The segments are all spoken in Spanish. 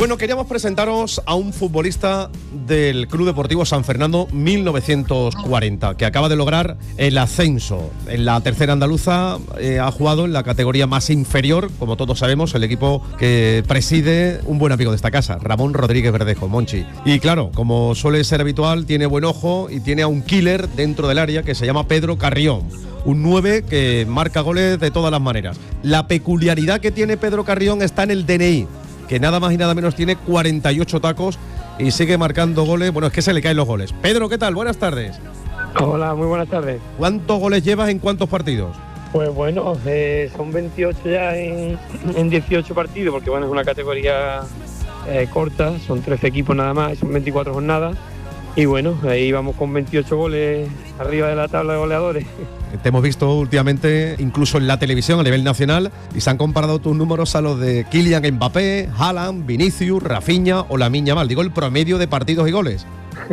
Bueno, queríamos presentaros a un futbolista del Club Deportivo San Fernando 1940, que acaba de lograr el ascenso. En la tercera andaluza ha jugado en la categoría más inferior, como todos sabemos, el equipo que preside un buen amigo de esta casa, Ramón Rodríguez Verdejo, Monchi. Y claro, como suele ser habitual, tiene buen ojo y tiene a un killer dentro del área que se llama Pedro Carrión. Un 9 que marca goles de todas las maneras. La peculiaridad que tiene Pedro Carrión está en el DNI, que nada más y nada menos tiene 48 tacos y sigue marcando goles. Bueno, es que se le caen los goles. Pedro, ¿qué tal? Buenas tardes. Hola, muy buenas tardes. ¿Cuántos goles llevas en cuántos partidos? Pues bueno, son 28 ya en 18 partidos, porque bueno, es una categoría corta, son 13 equipos nada más, son 24 jornadas. Y bueno, ahí vamos con 28 goles arriba de la tabla de goleadores. Te hemos visto últimamente, incluso en la televisión a nivel nacional, y se han comparado tus números a los de Kylian Mbappé, Haaland, Vinicius, Rafinha o Lamine Yamal. Digo, el promedio de partidos y goles.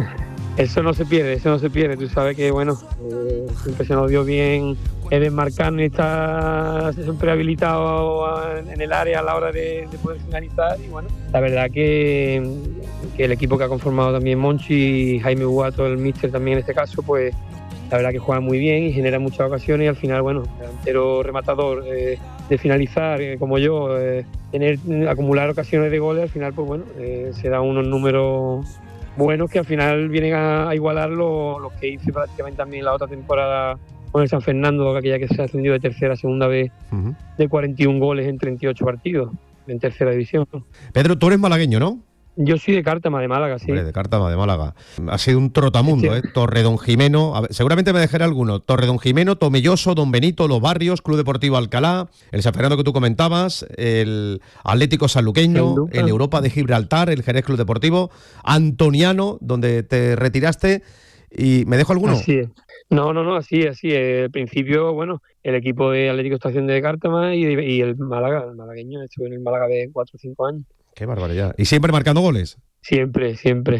Eso no se pierde. Tú sabes que, bueno, siempre se nos dio bien Eden Marcano y está siempre habilitado en el área a la hora de poder finalizar. Y bueno, la verdad que el equipo que ha conformado también Monchi y Jaime Bugato, el míster también en este caso, pues la verdad que juega muy bien y genera muchas ocasiones y al final, bueno, delantero rematador de finalizar, como yo, acumular ocasiones de goles, al final, pues bueno, se da unos números buenos que al final vienen a igualar los que hice prácticamente también la otra temporada con el San Fernando, aquella que se ha ascendido de tercera a segunda vez, de 41 goles en 38 partidos en tercera división. Pedro, tú eres malagueño, ¿no? Yo soy de Cártama, de Málaga, sí. Vale, de Cártama, de Málaga. Ha sido un trotamundo, sí. Torredonjimeno, seguramente me dejaré alguno. Torredonjimeno, Tomelloso, Don Benito, Los Barrios, Club Deportivo Alcalá, el San Fernando que tú comentabas, el Atlético Sanluqueño, el Europa de Gibraltar, el Jerez Club Deportivo, Antoniano, donde te retiraste. ¿Y me dejo alguno? Así es. No, así es. Al principio, bueno, el equipo de Atlético Estación de Cártama y el Málaga, el malagueño, estuve en el Málaga de 4 o 5 años. Qué barbaridad. ¿Y siempre marcando goles? Siempre.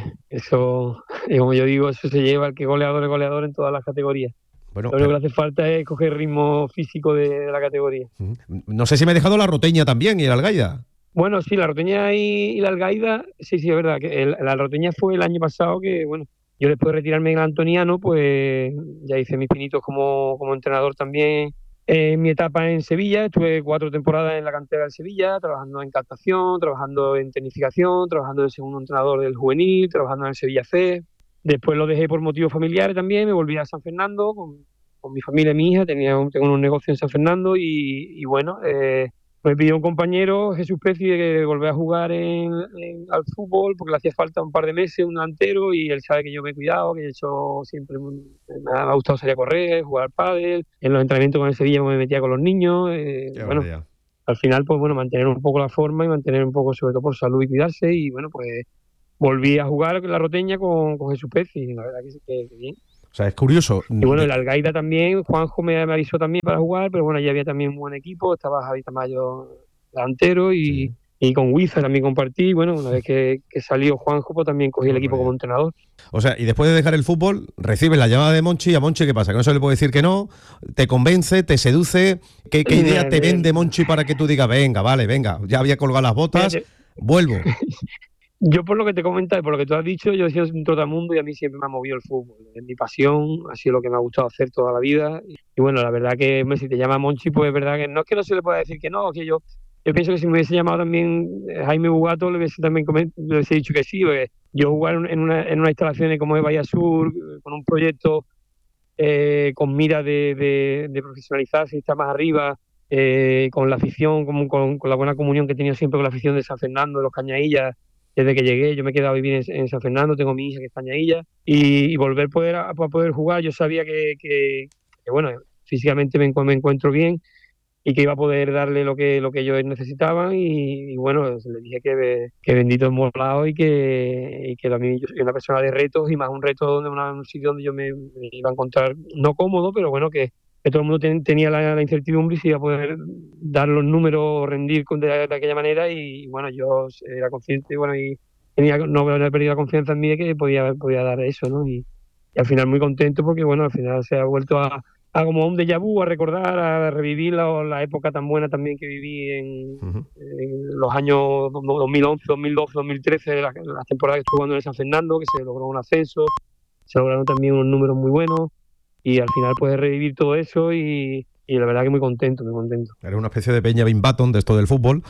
Eso, como yo digo, eso se lleva al que goleador es goleador en todas las categorías. Bueno, lo único que hace falta es coger ritmo físico de la categoría. No sé si me he dejado la Roteña también y el Algaida. Bueno, sí, la Roteña y la Algaida, sí, es verdad. Que la Roteña fue el año pasado que, bueno, yo después de retirarme en el Antoniano, pues ya hice mis pinitos como entrenador también. En mi etapa en Sevilla, estuve 4 temporadas en la cantera del Sevilla, trabajando en captación, trabajando en tecnificación, trabajando de segundo entrenador del juvenil, trabajando en el Sevilla C. Después lo dejé por motivos familiares también, me volví a San Fernando con mi familia y mi hija, tengo unos negocios en San Fernando y bueno, me pidió un compañero, Jesús Peci, de volver a jugar al fútbol porque le hacía falta un par de meses, un delantero, y él sabe que yo me he cuidado, que he hecho siempre, me ha gustado salir a correr, jugar al pádel, en los entrenamientos con el Sevilla me metía con los niños, bueno, al final pues bueno, mantener un poco la forma y mantener un poco sobre todo por salud y cuidarse, y bueno, pues volví a jugar la Roteña con Jesús Peci, y la verdad que bien. O sea, es curioso. Y bueno, el Algaida también, Juanjo me avisó también para jugar, pero bueno, ya había también un buen equipo, estaba Javi Tamayo delantero y con Huiza también compartí. Bueno, una vez que salió Juanjo, pues también cogí el equipo como entrenador. O sea, y después de dejar el fútbol, recibes la llamada de Monchi. ¿A Monchi qué pasa? Que no se le puede decir que no, te convence, te seduce. ¿Qué idea te vende Monchi para que tú digas, venga, ya había colgado las botas, vuelvo? Yo, por lo que te comentas y por lo que tú has dicho, yo he sido un trotamundo y a mí siempre me ha movido el fútbol. Es mi pasión, ha sido lo que me ha gustado hacer toda la vida. Y bueno, la verdad que si te llama Monchi, pues es verdad que no es que no se le pueda decir que no, que yo pienso que si me hubiese llamado también Jaime Bugato, le hubiese dicho que sí, porque yo jugar en una instalación como es Bahía Sur, con un proyecto con mira de profesionalizarse y estar más arriba, con la afición, con la buena comunión que he tenido siempre con la afición de San Fernando, de los Cañaillas. Desde que llegué, yo me he quedado a vivir en San Fernando, tengo mi hija que está en Cañaillas, y volver a poder jugar, yo sabía que bueno, físicamente me encuentro bien y que iba a poder darle lo que ellos necesitaban, y bueno, le dije que bendito es molado y que también yo soy una persona de retos, y más un reto un sitio donde yo me iba a encontrar no cómodo, pero bueno, que todo el mundo tenía la incertidumbre y si iba a poder dar los números, rendir de aquella manera, y bueno, yo era consciente, bueno, y no había perdido la confianza en mí de que podía dar eso, ¿no? Y al final muy contento porque bueno, al final se ha vuelto a como un déjà vu, a recordar, a revivir la época tan buena también que viví en los años 2011, 2012, 2013, las temporadas que estuve jugando en el San Fernando, que se logró un ascenso, se lograron también unos números muy buenos y al final puedes revivir todo eso y la verdad que muy contento, muy contento. Eres una especie de Benjamin Button de esto del fútbol.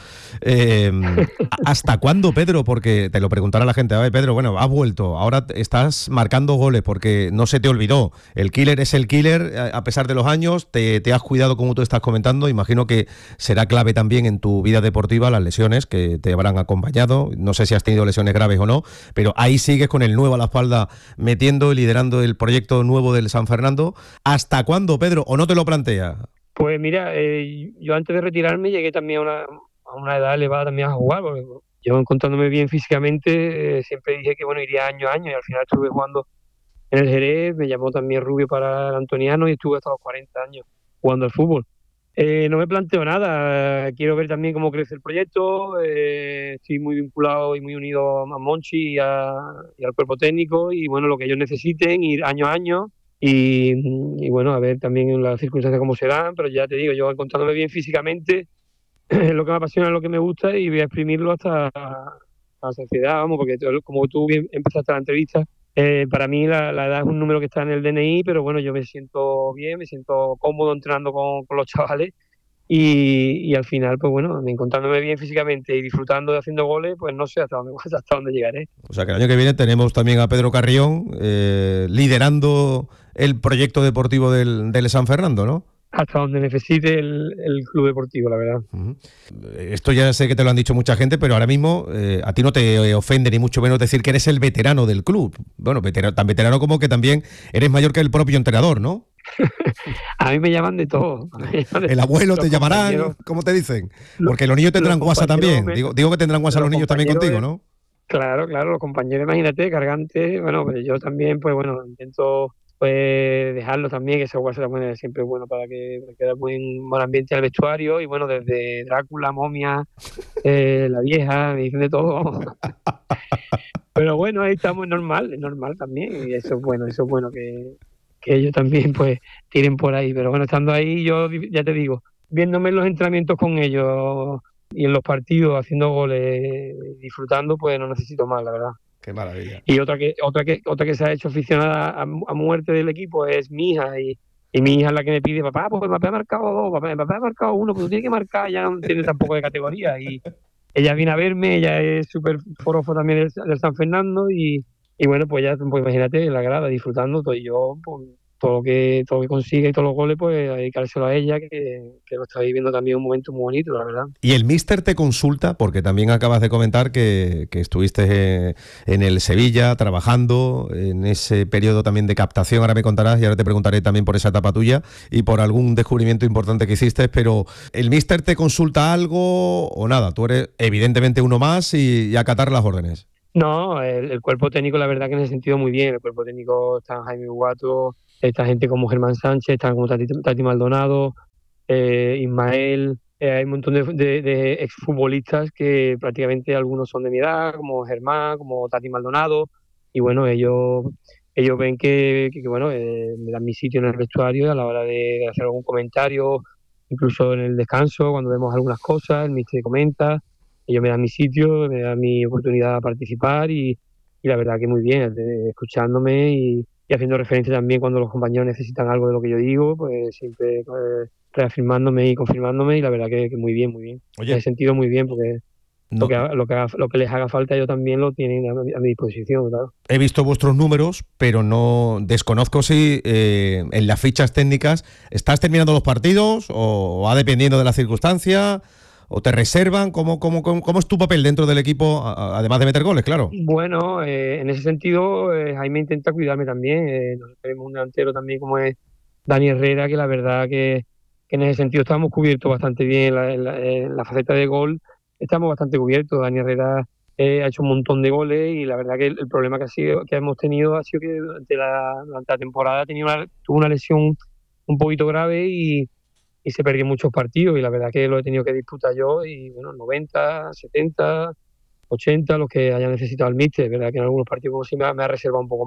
¿Hasta cuándo, Pedro? Porque te lo preguntará la gente. A ver, Pedro, bueno, has vuelto. Ahora estás marcando goles porque no se te olvidó. El killer es el killer a pesar de los años. Te has cuidado como tú estás comentando. Imagino que será clave también en tu vida deportiva las lesiones que te habrán acompañado. No sé si has tenido lesiones graves o no, pero ahí sigues con el nuevo a la espalda metiendo y liderando el proyecto nuevo del San Fernando. ¿Hasta cuándo, Pedro? ¿O no te lo planteas? Pues mira, yo antes de retirarme llegué también a una edad elevada también a jugar, porque yo encontrándome bien físicamente, siempre dije que bueno, iría año a año y al final estuve jugando en el Jerez, me llamó también Rubio para el Antoniano y estuve hasta los 40 años jugando al fútbol. No me planteo nada, quiero ver también cómo crece el proyecto, estoy muy vinculado y muy unido a Monchi y al cuerpo técnico y bueno, lo que ellos necesiten, ir año a año y bueno, a ver también las circunstancias cómo se dan, pero ya te digo, yo encontrándome bien físicamente, es lo que me apasiona, es lo que me gusta y voy a exprimirlo hasta la saciedad, vamos, porque como tú bien empezaste la entrevista, para mí la edad es un número que está en el DNI, pero bueno, yo me siento bien, me siento cómodo entrenando con los chavales y al final, pues bueno, encontrándome bien físicamente y disfrutando de haciendo goles, pues no sé hasta dónde llegaré. O sea que el año que viene tenemos también a Pedro Carrión liderando el proyecto deportivo del San Fernando, ¿no? Hasta donde necesite el club deportivo, la verdad. Esto ya sé que te lo han dicho mucha gente, pero ahora mismo a ti no te ofende ni mucho menos decir que eres el veterano del club. Bueno, tan veterano como que también eres mayor que el propio entrenador, ¿no? A mí me llaman de todo. El abuelo te llamarán, ¿cómo te dicen? Porque los niños tendrán guasa también. Digo que tendrán guasa los niños también contigo, ¿no? Claro, los compañeros, imagínate, cargantes. Bueno, pues yo también, pues bueno, intento pues dejarlo también, que esa guasa también es siempre bueno para que quede buen ambiente al vestuario. Y bueno, desde Drácula, Momia, la vieja, me dicen de todo. Pero bueno, ahí estamos, es normal también. Y eso es bueno que ellos también pues tiren por ahí. Pero bueno, estando ahí, yo ya te digo, viéndome en los entrenamientos con ellos y en los partidos haciendo goles, disfrutando, pues no necesito más, la verdad. Qué maravilla. Y otra que se ha hecho aficionada a muerte del equipo es mi hija y mi hija es la que me pide, papá, pues papá ha marcado dos, papá ha marcado uno, pues tú tienes que marcar, ya no tiene tampoco de categoría y ella viene a verme, ella es súper forofo también del San Fernando y bueno, pues ya pues imagínate, la grada disfrutando todo y yo pues, todo lo que consigue y todos los goles, pues a dedicárselo a ella, que lo está viviendo también un momento muy bonito, la verdad. Y el míster te consulta, porque también acabas de comentar que estuviste en el Sevilla trabajando en ese periodo también de captación, ahora me contarás y ahora te preguntaré también por esa etapa tuya y por algún descubrimiento importante que hiciste, pero ¿el míster te consulta algo o nada? Tú eres evidentemente uno más y acatar las órdenes. No, el cuerpo técnico, la verdad que en ese sentido muy bien. El cuerpo técnico está Jaime Guato, está gente como Germán Sánchez, está como Tati Maldonado, Ismael, hay un montón de exfutbolistas que prácticamente algunos son de mi edad, como Germán, como Tati Maldonado, y bueno, ellos ven que bueno, me dan mi sitio en el vestuario a la hora de hacer algún comentario, incluso en el descanso, cuando vemos algunas cosas, el míster comenta. Ellos me dan mi sitio, me dan mi oportunidad de participar y la verdad que muy bien, escuchándome y haciendo referencia también cuando los compañeros necesitan algo de lo que yo digo, pues siempre reafirmándome y confirmándome y la verdad que muy bien, muy bien. Oye, en ese sentido muy bien porque no, lo que les haga falta ellos también lo tienen a mi disposición, claro. he visto vuestros números, pero no desconozco si en las fichas técnicas estás terminando los partidos o va dependiendo de la circunstancia. ¿O te reservan? ¿Cómo es tu papel dentro del equipo, además de meter goles, claro? Bueno, en ese sentido, Jaime intenta cuidarme también. Nosotros tenemos un delantero también como es Dani Herrera, que la verdad que en ese sentido estamos cubiertos bastante bien en la faceta de gol. Estamos bastante cubiertos. Dani Herrera ha hecho un montón de goles y la verdad que el problema que hemos tenido ha sido que durante la temporada tuvo una lesión un poquito grave y se perdió muchos partidos y la verdad que lo he tenido que disputar yo y bueno, 90, 70, 80, los que haya necesitado el míster, verdad que en algunos partidos como si me ha reservado un poco más.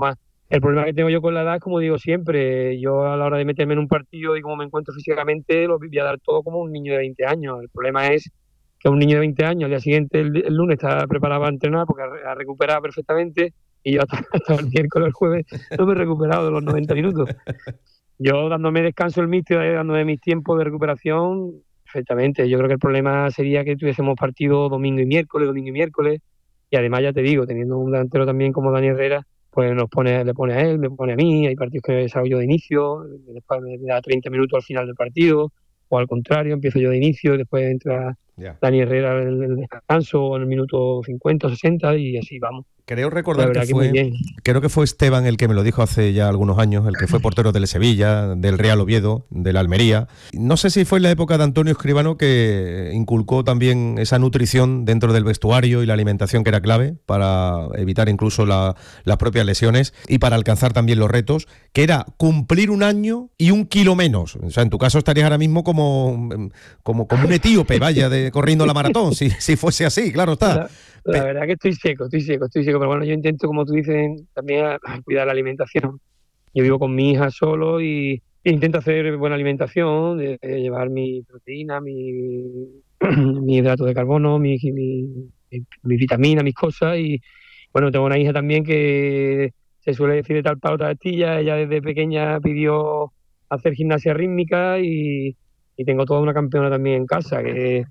El problema que tengo yo con la edad, como digo siempre, yo a la hora de meterme en un partido y cómo me encuentro físicamente, lo voy a dar todo como un niño de 20 años. El problema es que un niño de 20 años, al día siguiente, el lunes, está preparado para entrenar porque ha recuperado perfectamente, y yo hasta el miércoles, el jueves, no me he recuperado de los 90 minutos. Yo dándome descanso el míster, dándome mis tiempos de recuperación, perfectamente. Yo creo que el problema sería que tuviésemos partido domingo y miércoles, y además, ya te digo, teniendo un delantero también como Dani Herrera, pues le pone a él, me pone a mí, hay partidos que desarrollo de inicio, después me da 30 minutos al final del partido, o al contrario, empiezo yo de inicio, después entra Dani Herrera en el descanso, o en el minuto 50 o 60, y así vamos. Creo recordar creo que fue Esteban el que me lo dijo hace ya algunos años, el que fue portero del Sevilla, del Real Oviedo, del Almería. No sé si fue en la época de Antonio Escribano que inculcó también esa nutrición dentro del vestuario y la alimentación, que era clave para evitar incluso las propias lesiones y para alcanzar también los retos, que era cumplir 1 año y 1 kilo menos. O sea, en tu caso estarías ahora mismo como un etíope, vaya, corriendo la maratón, si fuese así, claro está. La verdad que estoy seco, pero bueno, yo intento, como tú dices, también a cuidar la alimentación. Yo vivo con mi hija solo y intento hacer buena alimentación, de llevar mi proteína, mi hidrato de carbono, mi vitamina, mis cosas. Y bueno, tengo una hija también que se suele decir de tal palo tal astilla. Ella desde pequeña pidió hacer gimnasia rítmica y tengo toda una campeona también en casa que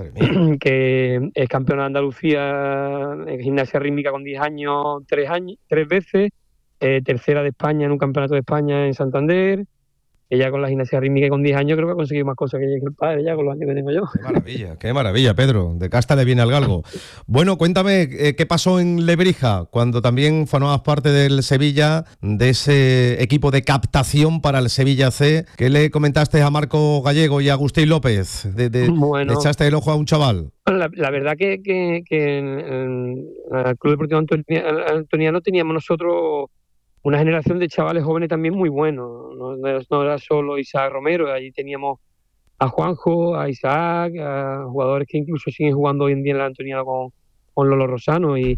es campeona de Andalucía en gimnasia rítmica con 10 años, 3 veces, tercera de España en un campeonato de España en Santander. Ella con la gimnasia rítmica y con 10 años creo que ha conseguido más cosas que el padre ya con los años que tengo yo. Qué maravilla, Pedro. De casta le viene al galgo. Bueno, cuéntame qué pasó en Lebrija, cuando también formabas parte del Sevilla, de ese equipo de captación para el Sevilla C. ¿Qué le comentaste a Marco Gallego y a Agustín López? Bueno, ¿echaste el ojo a un chaval? La verdad que en el Club Deportivo Antoniano teníamos nosotros una generación de chavales jóvenes también muy buenos. No era solo Isaac Romero, allí teníamos a Juanjo, a Isaac, a jugadores que incluso siguen jugando hoy en día en la Antoniana con Lolo Rosano. Y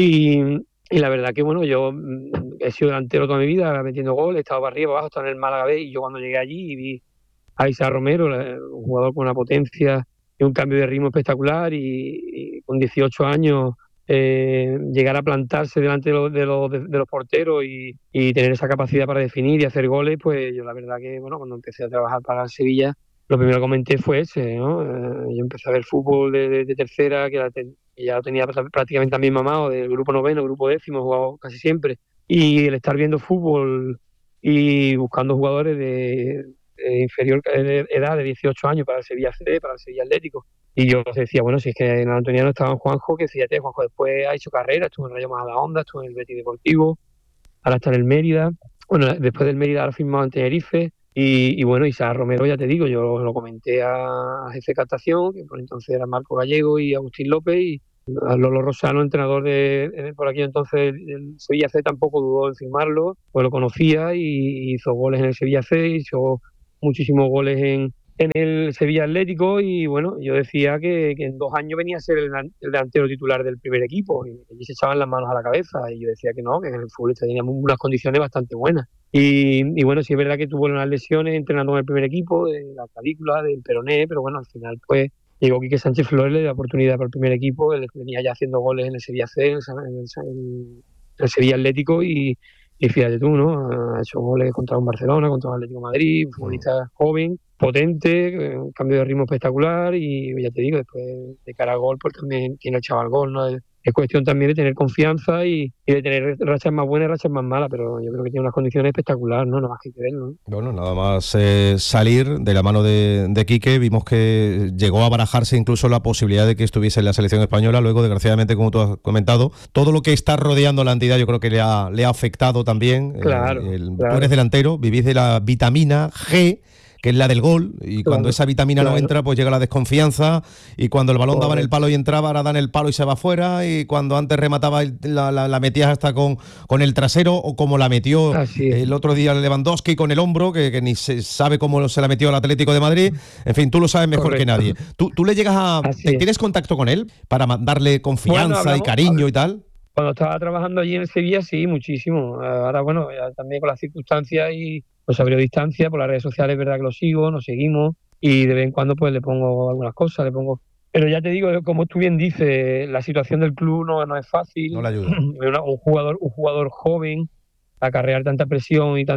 la verdad que, bueno, yo he sido delantero toda mi vida, metiendo goles, he estado para arriba, para abajo, estaba en el Málaga B, y yo cuando llegué allí y vi a Isaac Romero, un jugador con una potencia y un cambio de ritmo espectacular, y con 18 años llegar a plantarse delante de los porteros y tener esa capacidad para definir y hacer goles, pues yo la verdad que, bueno, cuando empecé a trabajar para Sevilla, lo primero que comenté fue ese, ¿no? Yo empecé a ver fútbol de tercera, que ya lo tenía prácticamente también mamado, del grupo noveno, grupo décimo, he jugado casi siempre, y el estar viendo fútbol y buscando jugadores de inferior edad, de 18 años, para el Sevilla C, para el Sevilla Atlético. Y yo decía, bueno, si es que en el Antoniano estaba Juanjo, que fíjate, Juanjo después ha hecho carrera, estuvo en el Rayo Majadahonda, estuvo en el Betis Deportivo, ahora está en el Mérida. Bueno, después del Mérida ahora firmado en Tenerife. Y bueno, Isaac Romero, ya te digo, yo lo comenté a jefe de captación, que por entonces era Marco Gallego y Agustín López, y a Lolo Rosano, entrenador por aquí entonces el Sevilla C, tampoco dudó en firmarlo, pues lo conocía y hizo goles en el Sevilla C, hizo muchísimos goles en el Sevilla Atlético. Y bueno, yo decía que en 2 años venía a ser el delantero titular del primer equipo, y allí se echaban las manos a la cabeza, y yo decía que no, que en el fútbol teníamos unas condiciones bastante buenas. Y bueno, sí es verdad que tuvo unas lesiones entrenando en el primer equipo, de la clavícula, del peroné, pero bueno, al final pues llegó Quique Sánchez Flores, le dio la oportunidad para el primer equipo. Él venía ya haciendo goles en el Sevilla C, en el Sevilla Atlético, y fíjate tú, ¿no? Ha hecho goles contra un Barcelona, contra un Atlético de Madrid, un futbolista joven, potente, un cambio de ritmo espectacular, y ya te digo, después de cara al gol, pues también tiene el chaval gol, ¿no? Es cuestión también de tener confianza y de tener rachas más buenas y rachas más malas, pero yo creo que tiene unas condiciones espectaculares, ¿no? Nada más que ver, ¿no? Bueno, nada más salir de la mano de Quique, vimos que llegó a barajarse incluso la posibilidad de que estuviese en la selección española. Luego, desgraciadamente, como tú has comentado, todo lo que está rodeando la entidad yo creo que le ha afectado también. Claro. Tú eres delantero, vivís de la vitamina G, que es la del gol, y cuando esa vitamina no entra, pues llega la desconfianza, y cuando el balón daba en el palo y entraba, ahora da en el palo y se va afuera, y cuando antes remataba la metías hasta con el trasero, o como la metió el otro día Lewandowski con el hombro, que ni se sabe cómo se la metió al Atlético de Madrid. En fin, tú lo sabes mejor que nadie. ¿Tú le llegas a... ¿Tienes contacto con él para darle confianza y cariño y tal? Cuando estaba trabajando allí en el Sevilla, sí, muchísimo. Ahora, bueno, ya también con las circunstancias y pues abrió distancia, por las redes sociales es verdad que lo sigo, nos seguimos y de vez en cuando pues le pongo algunas cosas, le pongo... Pero ya te digo, como tú bien dices, la situación del club no es No fácil. le ayuda. Un jugador joven, acarrear tanta presión y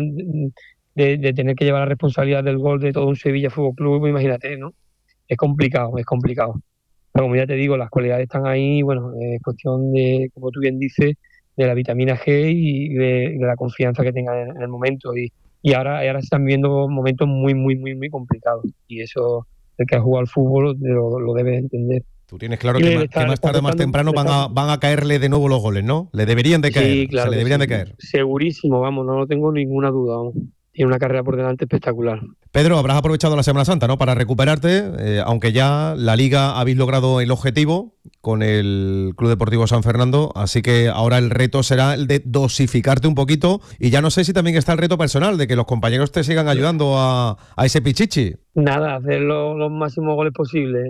de tener que llevar la responsabilidad del gol de todo un Sevilla Fútbol Club, pues imagínate, ¿no? Es complicado, es complicado. Pero como ya te digo, las cualidades están ahí, bueno, es cuestión de, como tú bien dices, de la vitamina G y de la confianza que tengan en el momento. Y ahora se están viviendo momentos muy, muy, muy, muy complicados. Y eso, el que ha jugado al fútbol lo debe entender. Tú tienes claro Y que le más, está tarde o más temprano van a caerle de nuevo los goles, ¿no? Le deberían de caer, Sí, claro se le que deberían sí. de caer. Segurísimo, vamos, no lo tengo ninguna duda, vamos. Tiene una carrera por delante espectacular. Pedro, habrás aprovechado la Semana Santa, ¿no? Para recuperarte, aunque ya la Liga habéis logrado el objetivo con el Club Deportivo San Fernando, así que ahora el reto será el de dosificarte un poquito y ya no sé si también está el reto personal de que los compañeros te sigan ayudando a ese pichichi. Nada, hacer los máximos goles posibles.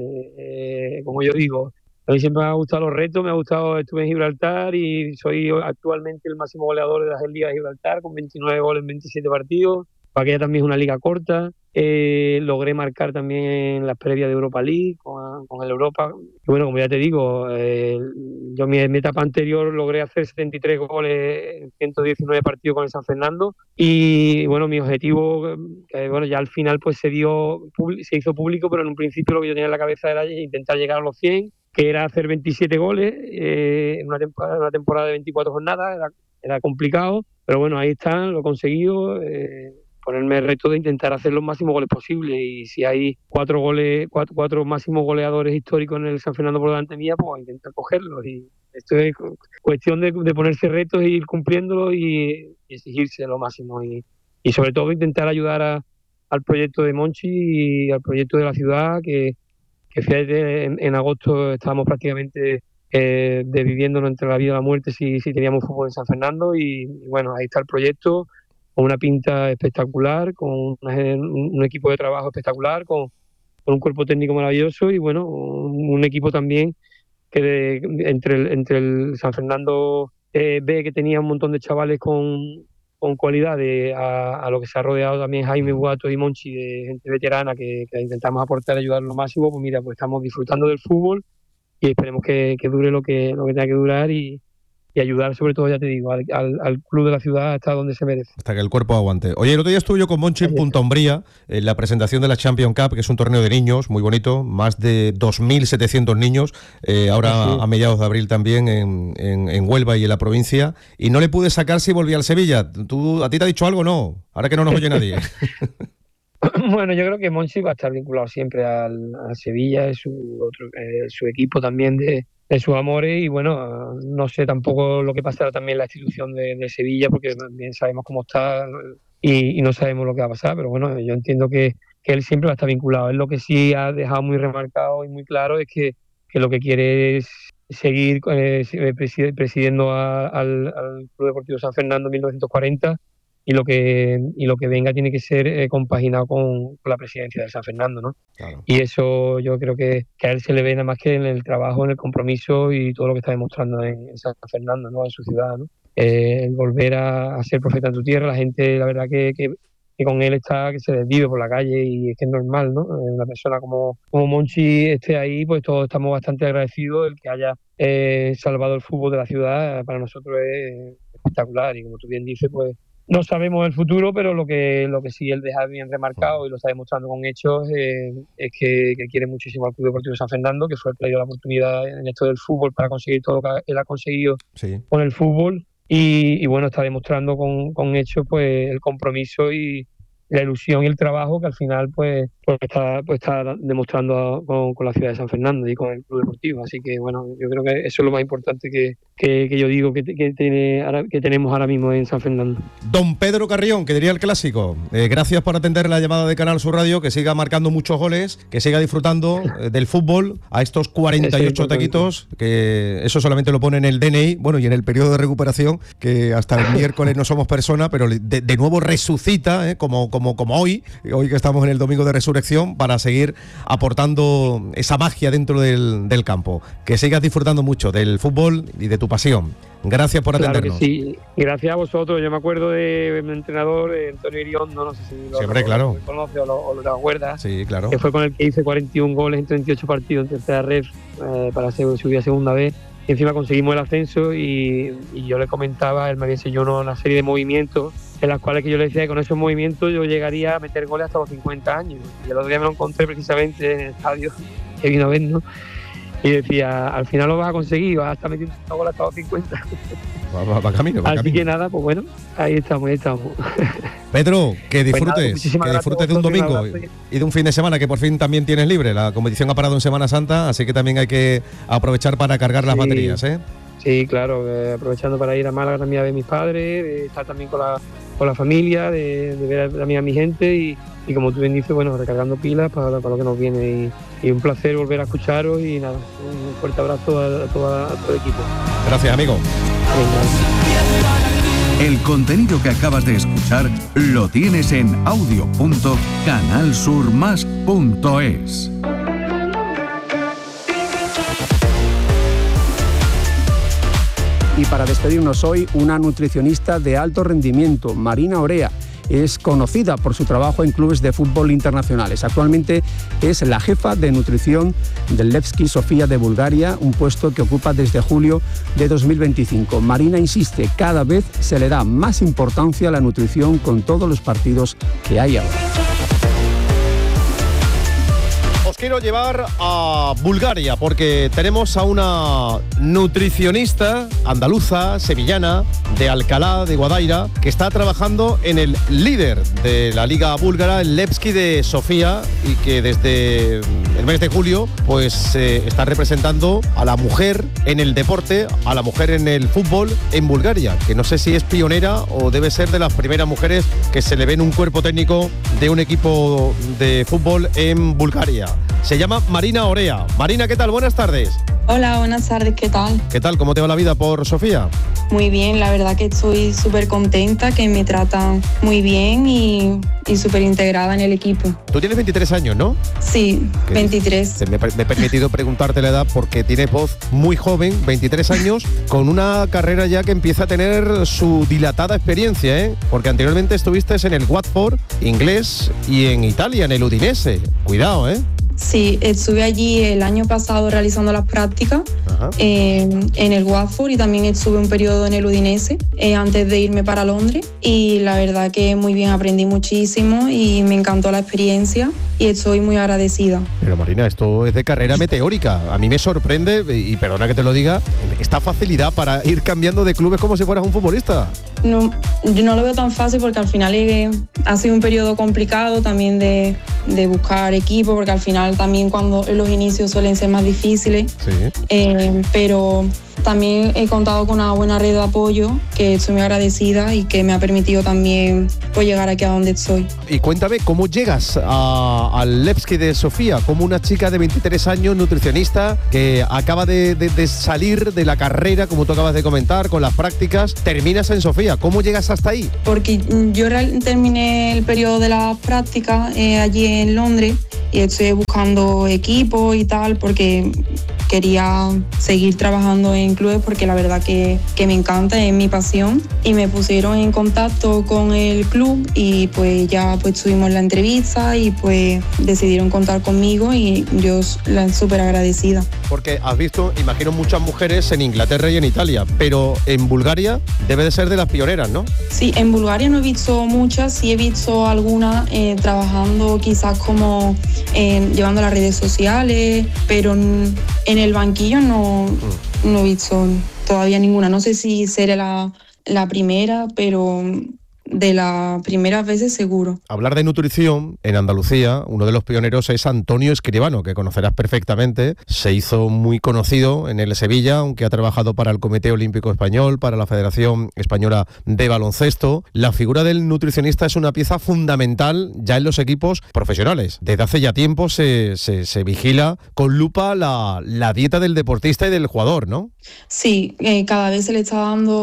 Como yo digo, a mí siempre me han gustado los retos, estuve en Gibraltar y soy actualmente el máximo goleador de la Liga de Gibraltar con 29 goles en 27 partidos. Para que también es una liga corta. Logré marcar también en las previas de Europa League con el Europa. Y bueno, como ya te digo, yo en mi etapa anterior logré hacer 73 goles en 119 partidos con el San Fernando. Y bueno, mi objetivo, bueno, ya al final pues se hizo público, pero en un principio lo que yo tenía en la cabeza era intentar llegar a los 100, que era hacer 27 goles en una temporada de 24 jornadas. Era complicado, pero bueno, ahí están, lo he conseguido. Ponerme el reto de intentar hacer los máximos goles posibles, y si hay cuatro máximos goleadores históricos en el San Fernando por delante mía, pues intentar cogerlos. Y esto es cuestión de ponerse retos e ir cumpliéndolos y exigirse lo máximo y sobre todo intentar ayudar al proyecto de Monchi y al proyecto de la ciudad, que fíjate, en agosto estábamos prácticamente viviéndonos entre la vida y la muerte si teníamos fútbol en San Fernando, y bueno, ahí está el proyecto, con una pinta espectacular, con un equipo de trabajo espectacular, con un cuerpo técnico maravilloso y bueno, un equipo también que entre el San Fernando B, que tenía un montón de chavales con cualidades, a lo que se ha rodeado también Jaime Buato y Monchi, de gente veterana que intentamos aportar, ayudar lo máximo. Pues mira, pues estamos disfrutando del fútbol y esperemos que dure lo que tenga que durar y ayudar, sobre todo, ya te digo, al club de la ciudad hasta donde se merece. Hasta que el cuerpo aguante. Oye, el otro día estuve yo con Monchi en Punta Umbría, en la presentación de la Champions Cup, que es un torneo de niños muy bonito, más de 2.700 niños, ahora sí, a mediados de abril también en Huelva y en la provincia, y no le pude sacar si volvía al Sevilla. ¿A ti te ha dicho algo? No, ahora que no nos oye nadie. Bueno, yo creo que Monchi va a estar vinculado siempre a Sevilla, es su equipo también de sus amores, y bueno, no sé tampoco lo que pasará también en la institución de Sevilla, porque también sabemos cómo está y no sabemos lo que va a pasar, pero bueno, yo entiendo que él siempre va a estar vinculado. Él lo que sí ha dejado muy remarcado y muy claro es que lo que quiere es seguir presidiendo al Club Deportivo San Fernando 1940, y lo que venga tiene que ser compaginado con la presidencia de San Fernando, ¿no? Claro. Y eso yo creo que a él se le ve nada más que en el trabajo, en el compromiso y todo lo que está demostrando en San Fernando, ¿no? En su ciudad, ¿no? El volver a ser profeta en tu tierra, la gente, la verdad que con él está, que se desvive por la calle, y es que es normal, ¿no? Una persona como Monchi esté ahí, pues todos estamos bastante agradecidos. El que haya salvado el fútbol de la ciudad para nosotros es espectacular, y como tú bien dices, pues no sabemos el futuro, pero lo que sí él deja bien remarcado y lo está demostrando con hechos, es que quiere muchísimo al Club Deportivo San Fernando, que fue el que le dio la oportunidad en esto del fútbol para conseguir todo lo que él ha conseguido con el fútbol, y bueno, está demostrando con hechos pues el compromiso y la ilusión y el trabajo que al final pues está demostrando con la ciudad de San Fernando y con el Club Deportivo. Así que bueno, yo creo que eso es lo más importante que yo digo que tenemos ahora mismo en San Fernando. Don Pedro Carrión, que diría el clásico, gracias por atender la llamada de Canal Sur Radio, que siga marcando muchos goles, que siga disfrutando del fútbol a estos 48 taquitos, que eso solamente lo pone en el DNI, bueno, y en el periodo de recuperación, que hasta el miércoles no somos persona, pero de nuevo resucita, como como hoy que estamos en el Domingo de Resurrección, para seguir aportando esa magia dentro del campo. Que sigas disfrutando mucho del fútbol y de tu pasión. Gracias por atendernos. Claro que sí, gracias a vosotros. Yo me acuerdo de mi entrenador, Antonio Iriondo, no sé si lo conoce o lo recuerdas. Sí, claro. Que fue con el que hice 41 goles en 38 partidos en tercera red para subir a segunda vez. Y encima conseguimos el ascenso y yo le comentaba, él me había enseñado una serie de movimientos en las cuales que yo le decía que con esos movimientos yo llegaría a meter goles hasta los 50 años. Y el otro día me lo encontré precisamente en el estadio que vino a vernos. Y decía, al final lo vas a conseguir, vas a estar metiendo goles hasta los 50. Va camino. Así que nada, pues bueno, ahí estamos. Pedro, que disfrutes, pues de un domingo y de un fin de semana que por fin también tienes libre. La competición ha parado en Semana Santa, así que también hay que aprovechar para cargar las baterías, ¿eh? Sí, claro, aprovechando para ir a Málaga también a ver a mis padres, de estar también con la familia, de ver también a mi gente y como tú bien dices, bueno, recargando pilas para lo que nos viene y un placer volver a escucharos y nada, un fuerte abrazo a todo el equipo. Gracias, amigo. El contenido que acabas de escuchar lo tienes en audio.canalsurmas.es. Y para despedirnos hoy, una nutricionista de alto rendimiento, Marina Orea. Es conocida por su trabajo en clubes de fútbol internacionales. Actualmente es la jefa de nutrición del Levski Sofia de Bulgaria, un puesto que ocupa desde julio de 2025. Marina insiste, cada vez se le da más importancia a la nutrición con todos los partidos que hay ahora. Os quiero llevar a Bulgaria porque tenemos a una nutricionista andaluza, sevillana, de Alcalá de Guadaira, que está trabajando en el líder de la liga búlgara, el Levski de Sofía, y que desde el mes de julio pues está representando a la mujer en el deporte, a la mujer en el fútbol en Bulgaria, que no sé si es pionera o debe ser de las primeras mujeres que se le ve en un cuerpo técnico de un equipo de fútbol en Bulgaria. Se llama Marina Orea. Marina, ¿qué tal? Buenas tardes. Hola, buenas tardes, ¿qué tal? ¿Qué tal? ¿Cómo te va la vida por Sofía? Muy bien, la verdad que estoy súper contenta, que me tratan muy bien y súper integrada en el equipo. Tú tienes 23 años, ¿no? Sí, 23. Me he permitido preguntarte la edad porque tienes voz muy joven, 23 años, con una carrera ya que empieza a tener su dilatada experiencia, ¿eh? Porque anteriormente estuviste en el Watford inglés y en Italia, en el Udinese. Cuidado, ¿eh? Sí, estuve allí el año pasado realizando las prácticas en el Watford y también estuve un periodo en el Udinese antes de irme para Londres y la verdad que muy bien, aprendí muchísimo y me encantó la experiencia y estoy muy agradecida. Pero Marina, esto es de carrera meteórica. A mí me sorprende, y perdona que te lo diga, esta facilidad para ir cambiando de clubes como si fueras un futbolista. No, yo no lo veo tan fácil porque al final ha sido un periodo complicado también de buscar equipo, porque al final también cuando los inicios suelen ser más difíciles, sí. Pero también he contado con una buena red de apoyo que estoy muy agradecida y que me ha permitido también pues, llegar aquí a donde estoy. Y cuéntame, ¿cómo llegas al Levski de Sofía? Como una chica de 23 años, nutricionista, que acaba de salir de la carrera, como tú acabas de comentar, con las prácticas, terminas en Sofía. ¿Cómo llegas hasta ahí? Porque yo terminé el periodo de las prácticas allí en Londres y estoy buscando equipo y tal porque quería seguir trabajando en clubes porque la verdad que me encanta, es mi pasión y me pusieron en contacto con el club y pues ya pues tuvimos la entrevista y pues decidieron contar conmigo y yo la súper agradecida. Porque has visto, imagino, muchas mujeres en Inglaterra y en Italia, pero en Bulgaria debe de ser de las pioneras, ¿no? Sí, en Bulgaria no he visto muchas, sí he visto algunas trabajando quizás como llevando las redes sociales, pero en el banquillo no he visto todavía ninguna. No sé si seré la primera, pero de las primeras veces seguro. Hablar de nutrición en Andalucía, uno de los pioneros es Antonio Escribano, que conocerás perfectamente. Se hizo muy conocido en el Sevilla, aunque ha trabajado para el Comité Olímpico Español, para la Federación Española de Baloncesto. La figura del nutricionista es una pieza fundamental ya en los equipos profesionales. Desde hace ya tiempo se vigila con lupa la dieta del deportista y del jugador, ¿no? Sí, cada vez se le está dando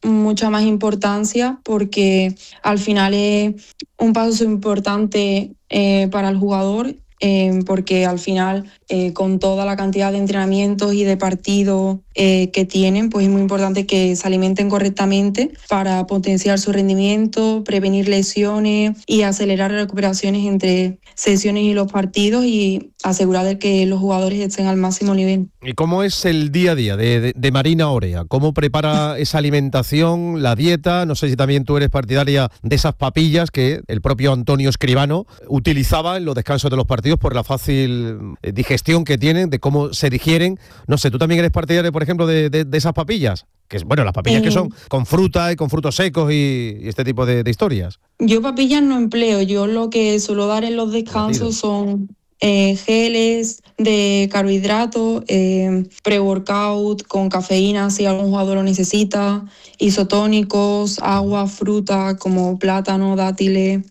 mucha más importancia porque al final es un paso importante para el jugador. Porque al final, con toda la cantidad de entrenamientos y de partidos que tienen, pues es muy importante que se alimenten correctamente para potenciar su rendimiento, prevenir lesiones y acelerar recuperaciones entre sesiones y los partidos y asegurar de que los jugadores estén al máximo nivel. ¿Y cómo es el día a día de Marina Orea? ¿Cómo prepara esa alimentación, la dieta? No sé si también tú eres partidaria de esas papillas que el propio Antonio Escribano utilizaba en los descansos de los partidos por la fácil digestión que tienen, de cómo se digieren. No sé, ¿tú también eres partidario, por ejemplo, de esas papillas? Que es, bueno, las papillas que son con fruta y con frutos secos y este tipo de historias. Yo papillas no empleo, yo lo que suelo dar en los descansos son geles de carbohidratos, pre-workout con cafeína si algún jugador lo necesita, isotónicos, agua, fruta como plátano, dátiles.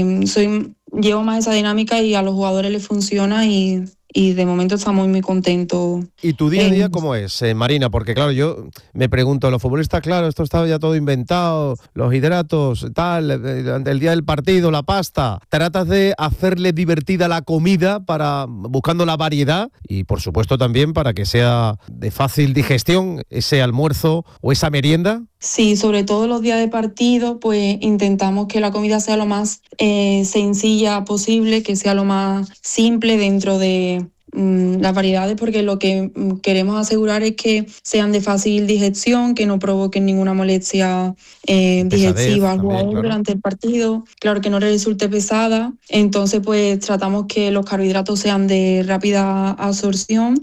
Llevo más esa dinámica y a los jugadores les funciona y de momento estamos muy contentos. ¿Y tu día a día cómo es, Marina? Porque claro, yo me pregunto, los futbolistas, claro, esto está ya todo inventado, los hidratos, tal, el día del partido, la pasta. ¿Tratas de hacerle divertida la comida buscando la variedad y por supuesto también para que sea de fácil digestión ese almuerzo o esa merienda? Sí, sobre todo los días de partido, pues intentamos que la comida sea lo más sencilla posible, que sea lo más simple dentro de las variedades, porque lo que queremos asegurar es que sean de fácil digestión, que no provoquen ninguna molestia digestiva al jugador durante el partido, claro, que no le resulte pesada. Entonces pues tratamos que los carbohidratos sean de rápida absorción,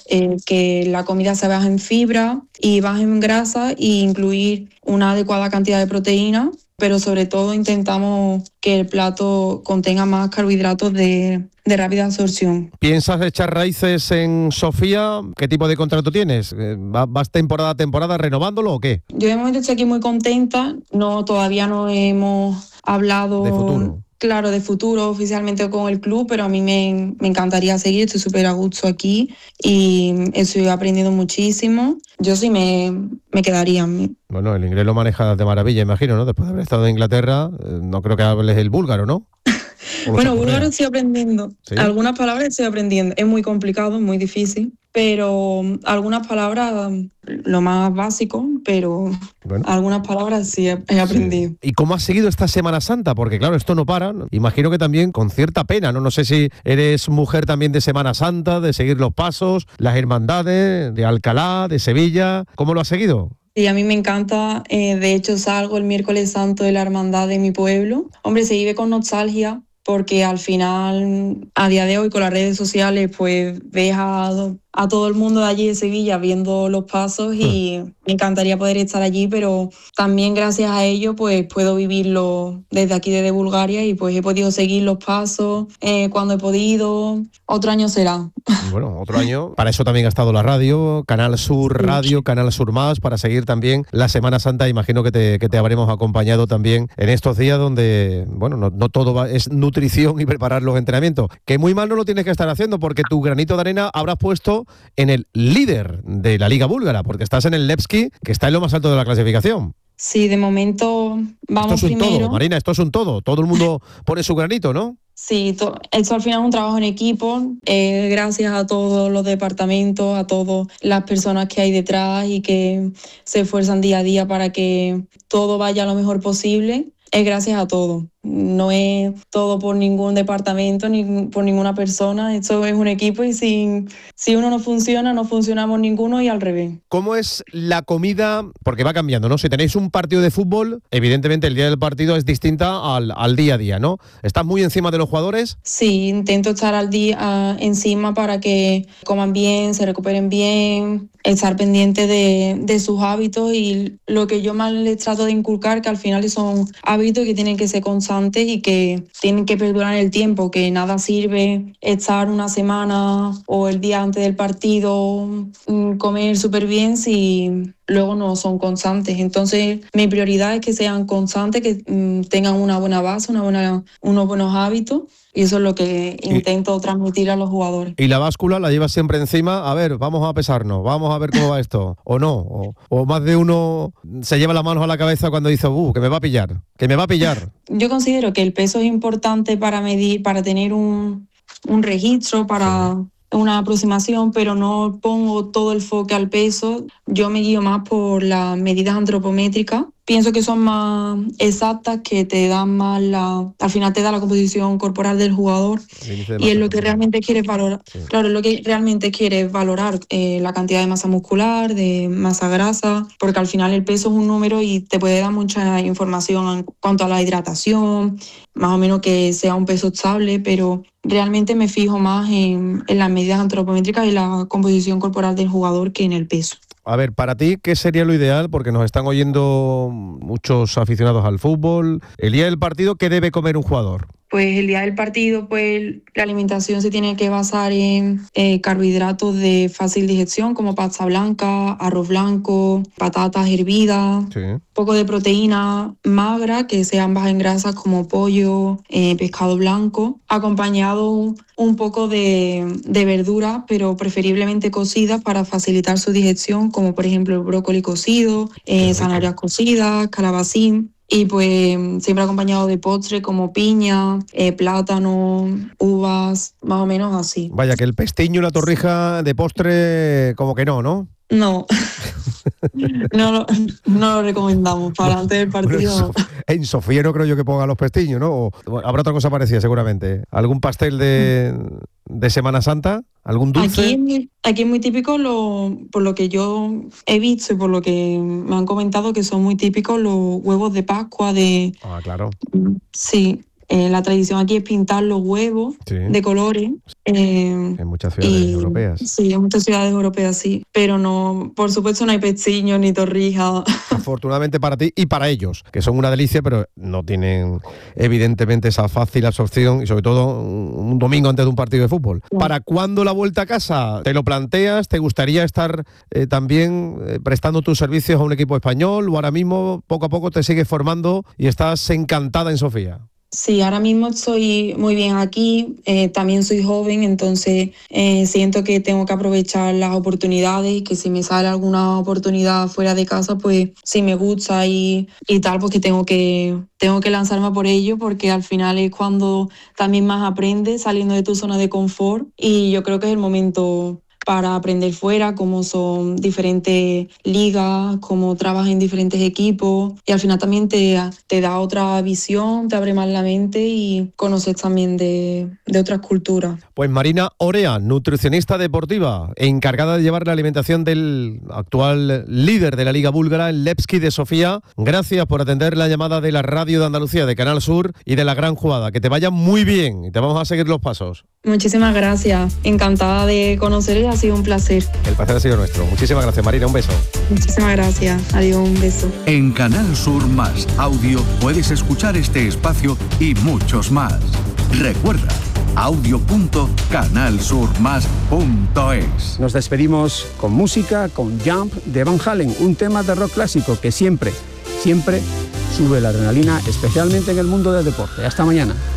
que la comida se baje en fibra y baje en grasa e incluir una adecuada cantidad de proteína, pero sobre todo intentamos que el plato contenga más carbohidratos de rápida absorción. ¿Piensas echar raíces en Sofía? ¿Qué tipo de contrato tienes? ¿Vas temporada a temporada renovándolo o qué? Yo de momento estoy aquí muy contenta. Todavía no hemos hablado de futuro. Claro, de futuro oficialmente con el club, pero a mí me encantaría seguir, estoy súper a gusto aquí y estoy aprendiendo muchísimo. Yo sí me quedaría. Bueno, el inglés lo manejas de maravilla, imagino, ¿no? Después de haber estado en Inglaterra, no creo que hables el búlgaro, ¿no? Bueno, búlgaro estoy aprendiendo. ¿Sí? Algunas palabras estoy aprendiendo. Es muy complicado, muy difícil, pero algunas palabras, lo más básico, pero bueno, algunas palabras sí he aprendido. Sí. ¿Y cómo has seguido esta Semana Santa? Porque claro, esto no para, ¿no? Imagino que también con cierta pena, ¿no? No sé si eres mujer también de Semana Santa, de seguir los pasos, las hermandades, de Alcalá, de Sevilla. ¿Cómo lo has seguido? Sí, a mí me encanta. De hecho, salgo el miércoles santo de la hermandad de mi pueblo. Hombre, se vive con nostalgia, porque al final, a día de hoy, con las redes sociales, pues ves a todo el mundo de allí de Sevilla viendo los pasos y me encantaría poder estar allí, pero también gracias a ello pues puedo vivirlo desde aquí, desde Bulgaria, y pues he podido seguir los pasos cuando he podido. Otro año será. Bueno, otro año. Para eso también ha estado la radio, Canal Sur Radio, Canal Sur Más, para seguir también la Semana Santa. Imagino que te habremos acompañado también en estos días donde, bueno, no todo es nutrición y preparar los entrenamientos. Que muy mal no lo tienes que estar haciendo, porque tu granito de arena habrás puesto en el líder de la Liga Búlgara, porque estás en el Levski, que está en lo más alto de la clasificación. Sí, de momento vamos esto es primero. Todo, Marina, esto es un todo. Todo el mundo pone su granito, ¿no? Sí, esto al final es un trabajo en equipo, gracias a todos los departamentos, a todas las personas que hay detrás y que se esfuerzan día a día para que todo vaya lo mejor posible. Es gracias a todo. No es todo por ningún departamento ni por ninguna persona. Esto es un equipo y si uno no funciona, no funcionamos ninguno y al revés. ¿Cómo es la comida? Porque va cambiando, ¿no? Si tenéis un partido de fútbol, evidentemente el día del partido es distinta al día a día, ¿no? ¿Estás muy encima de los jugadores? Sí, intento estar al día encima para que coman bien, se recuperen bien, estar pendiente de sus hábitos, y lo que yo más les trato de inculcar, que al final son hábitos que tienen que ser constantes y que tienen que perdurar en el tiempo, que nada sirve estar una semana o el día antes del partido comer súper bien si luego no son constantes. Entonces mi prioridad es que sean constantes, que tengan una buena base, unos buenos hábitos, y eso es lo que intento transmitir a los jugadores. ¿Y la báscula la llevas siempre encima? A ver, vamos a pesarnos, vamos a ver cómo va esto, o no, o más de uno se lleva las manos a la cabeza cuando dice, que me va a pillar, que me va a pillar. Yo considero que el peso es importante para medir, para tener un registro, para una aproximación, pero no pongo todo el foco al peso. Yo me guío más por las medidas antropométricas. Pienso que son más exactas, que te dan más al final te da la composición corporal del jugador, y es lo que realmente quieres valorar. Sí. Claro, es lo que realmente quieres valorar, la cantidad de masa muscular, de masa grasa, porque al final el peso es un número y te puede dar mucha información en cuanto a la hidratación, más o menos que sea un peso estable, pero realmente me fijo más en las medidas antropométricas y la composición corporal del jugador que en el peso. A ver, para ti, ¿qué sería lo ideal? Porque nos están oyendo muchos aficionados al fútbol. El día del partido, ¿qué debe comer un jugador? Pues el día del partido, pues la alimentación se tiene que basar en carbohidratos de fácil digestión, como pasta blanca, arroz blanco, patatas hervidas, poco de proteína magra, que sean bajas en grasas, como pollo, pescado blanco, acompañado un poco de verduras, pero preferiblemente cocidas para facilitar su digestión, como por ejemplo el brócoli cocido, zanahorias cocidas, calabacín. Y pues siempre acompañado de postre como piña, plátano, uvas, más o menos así. Vaya, que el pestiño y la torrija de postre como que no, ¿no? No. No lo recomendamos para antes del partido. En Sofía no creo yo que ponga los pestiños, ¿no? O habrá otra cosa parecida seguramente. ¿Algún pastel de Semana Santa? ¿Algún dulce? Aquí es muy típico, por lo que yo he visto y por lo que me han comentado, que son muy típicos los huevos de Pascua. Claro. Sí. La tradición aquí es pintar los huevos de colores. En muchas ciudades europeas. Sí, en muchas ciudades europeas, sí. Pero no, por supuesto no hay pestiños ni torrijas. Afortunadamente para ti y para ellos, que son una delicia, pero no tienen evidentemente esa fácil absorción, y sobre todo un domingo antes de un partido de fútbol. Sí. ¿Para cuándo la vuelta a casa? ¿Te lo planteas? ¿Te gustaría estar también prestando tus servicios a un equipo español? ¿O ahora mismo poco a poco te sigues formando y estás encantada en Sofía? Sí, ahora mismo estoy muy bien aquí, también soy joven, entonces siento que tengo que aprovechar las oportunidades, y que si me sale alguna oportunidad fuera de casa, pues si me gusta y tal, pues que tengo que lanzarme por ello, porque al final es cuando también más aprendes, saliendo de tu zona de confort, y yo creo que es el momento para aprender fuera, cómo son diferentes ligas, cómo trabajas en diferentes equipos, y al final también te da otra visión, te abre más la mente y conoces también de otras culturas. Pues Marina Orea, nutricionista deportiva, encargada de llevar la alimentación del actual líder de la Liga Búlgara, el Levski de Sofía. Gracias por atender la llamada de la Radio de Andalucía, de Canal Sur y de La Gran Jugada. Que te vaya muy bien y te vamos a seguir los pasos. Muchísimas gracias, encantada de conocerles, ha sido un placer. El placer ha sido nuestro. Muchísimas gracias, Marina, un beso. Muchísimas gracias, adiós, un beso. En Canal Sur Más Audio puedes escuchar este espacio y muchos más. Recuerda, audio.canalsurmas.es. Nos despedimos con música, con Jump de Van Halen, un tema de rock clásico que siempre sube la adrenalina, especialmente en el mundo del deporte. Hasta mañana.